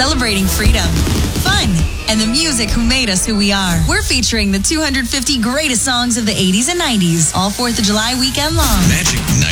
celebrating freedom, fun, and the music who made us who we are. We're featuring the 250 greatest songs of the 80s and 90s, all 4th of July weekend long. Magic